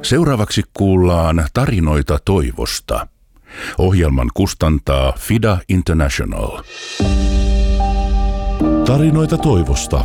Seuraavaksi kuullaan tarinoita toivosta. Ohjelman kustantaa FIDA International. Tarinoita toivosta.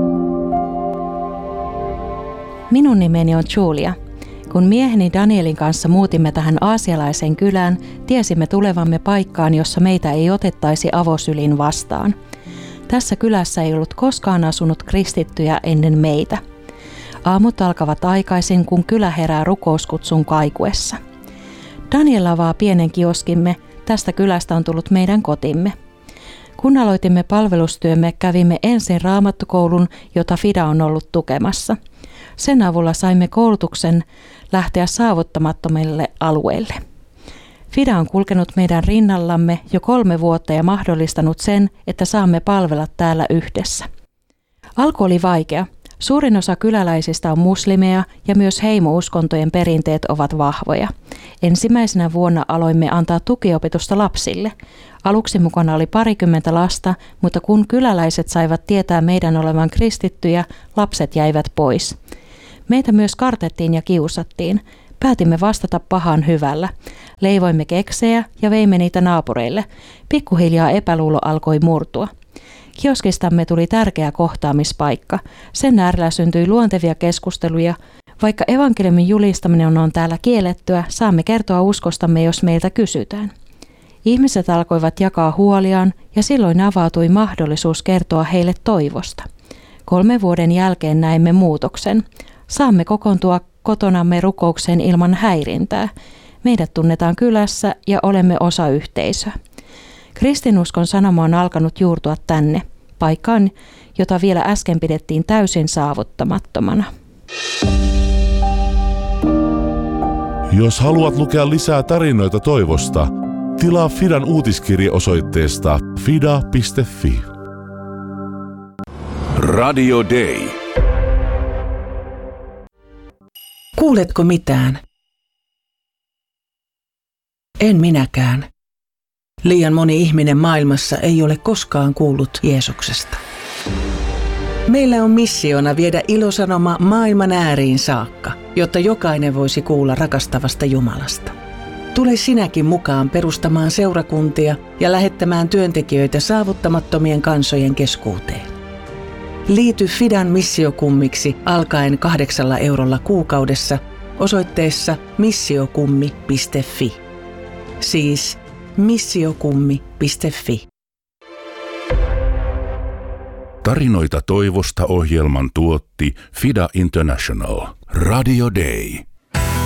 Minun nimeni on Julia. Kun mieheni Danielin kanssa muutimme tähän aasialaiseen kylään, tiesimme tulevamme paikkaan, jossa meitä ei otettaisi avosylin vastaan. Tässä kylässä ei ollut koskaan asunut kristittyjä ennen meitä. Aamut alkavat aikaisin, kun kylä herää rukouskutsun kaikuessa. Daniel avaa pienen kioskimme, tästä kylästä on tullut meidän kotimme. Kun aloitimme palvelustyömme, kävimme ensin raamattukoulun, jota FIDA on ollut tukemassa. Sen avulla saimme koulutuksen lähteä saavuttamattomille alueille. FIDA on kulkenut meidän rinnallamme jo 3 vuotta ja mahdollistanut sen, että saamme palvella täällä yhdessä. Alku oli vaikea. Suurin osa kyläläisistä on muslimeja ja myös heimouskontojen perinteet ovat vahvoja. Ensimmäisenä vuonna aloimme antaa tukiopetusta lapsille. Aluksi mukana oli 20 lasta, mutta kun kyläläiset saivat tietää meidän olevan kristittyjä, lapset jäivät pois. Meitä myös kartettiin ja kiusattiin. Päätimme vastata pahaan hyvällä. Leivoimme keksejä ja veimme niitä naapureille. Pikkuhiljaa epäluulo alkoi murtua. Kioskistamme tuli tärkeä kohtaamispaikka. Sen äärellä syntyi luontevia keskusteluja. Vaikka evankeliumin julistaminen on täällä kiellettyä, saamme kertoa uskostamme, jos meiltä kysytään. Ihmiset alkoivat jakaa huoliaan ja silloin avautui mahdollisuus kertoa heille toivosta. 3 vuoden jälkeen näimme muutoksen. Saamme kokoontua kotonamme rukoukseen ilman häirintää. Meidät tunnetaan kylässä ja olemme osa yhteisöä. Kristinuskon sanoma on alkanut juurtua tänne, paikkaan, jota vielä äsken pidettiin täysin saavuttamattomana. Jos haluat lukea lisää tarinoita toivosta, tilaa FIDAn uutiskirje osoitteesta fida.fi. Radio Day. Kuuletko mitään? En minäkään. Liian moni ihminen maailmassa ei ole koskaan kuullut Jeesuksesta. Meillä on missiona viedä ilosanoma maailman ääriin saakka, jotta jokainen voisi kuulla rakastavasta Jumalasta. Tule sinäkin mukaan perustamaan seurakuntia ja lähettämään työntekijöitä saavuttamattomien kansojen keskuuteen. Liity FIDAn missiokummiksi alkaen 8 eurolla kuukaudessa osoitteessa missiokummi.fi. Siis missiokummi.fi. Tarinoita toivosta ohjelman tuotti FIDA International. Radio Day.